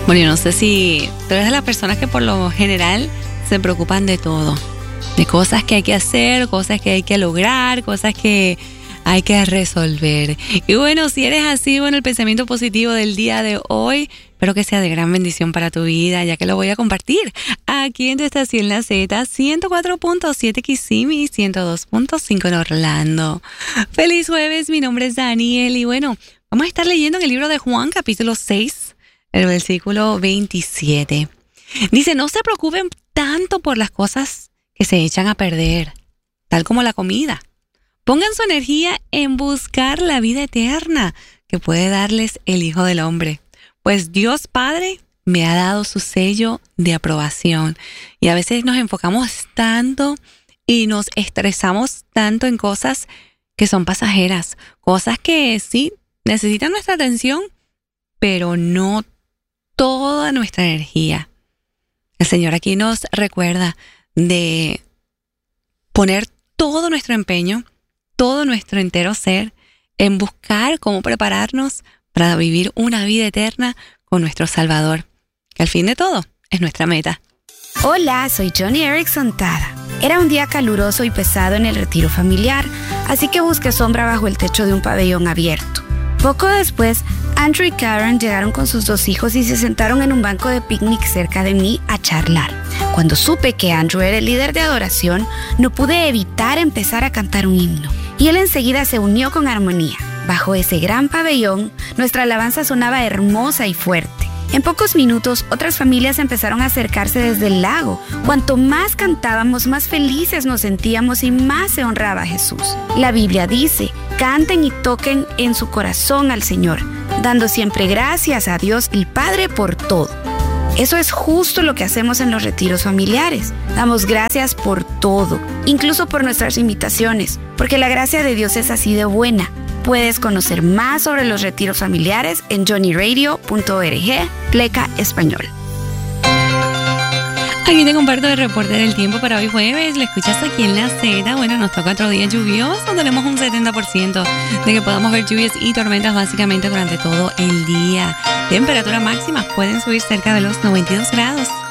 Bueno, yo no sé si tú eres de las personas que por lo general se preocupan de todo. De cosas que hay que hacer, cosas que hay que lograr, cosas que hay que resolver. Y bueno, si eres así, bueno, el pensamiento positivo del día de hoy, espero que sea de gran bendición para tu vida, ya que lo voy a compartir aquí en tu estación La Z, 104.7 Kissimmee, 102.5 en Orlando. Feliz jueves, mi nombre es Daniel y bueno, vamos a estar leyendo en el libro de Juan, capítulo 6, el versículo 27. Dice, no se preocupen tanto por las cosas que se echan a perder, tal como la comida. Pongan su energía en buscar la vida eterna que puede darles el Hijo del Hombre. Pues Dios Padre me ha dado su sello de aprobación. Y a veces nos enfocamos tanto y nos estresamos tanto en cosas que son pasajeras. Cosas que sí necesitan nuestra atención, pero no toda nuestra energía. El Señor aquí nos recuerda de poner todo nuestro empeño, todo nuestro entero ser en buscar cómo prepararnos para vivir una vida eterna con nuestro Salvador, que al fin de todo es nuestra meta. Hola, soy Johnny Erickson Tada. Era un día caluroso y pesado en el retiro familiar, así que busqué sombra bajo el techo de un pabellón abierto. Poco después, Andrew y Karen llegaron con sus 2 hijos y se sentaron en un banco de picnic cerca de mí a charlar. Cuando supe que Andrew era el líder de adoración, no pude evitar empezar a cantar un himno. Y él enseguida se unió con armonía. Bajo ese gran pabellón, nuestra alabanza sonaba hermosa y fuerte. En pocos minutos, otras familias empezaron a acercarse desde el lago. Cuanto más cantábamos, más felices nos sentíamos y más se honraba a Jesús. La Biblia dice, canten y toquen en su corazón al Señor, dando siempre gracias a Dios el Padre por todo. Eso es justo lo que hacemos en los retiros familiares. Damos gracias por todo, incluso por nuestras limitaciones, porque la gracia de Dios es así de buena. Puedes conocer más sobre los retiros familiares en johnnyradio.org, pleca español. Aquí te comparto el reporte del tiempo para hoy jueves. Lo escuchas aquí en La Z. Bueno, nos toca otro día lluvioso. Tenemos un 70% de que podamos ver lluvias y tormentas básicamente durante todo el día. Temperaturas máximas pueden subir cerca de los 92 grados.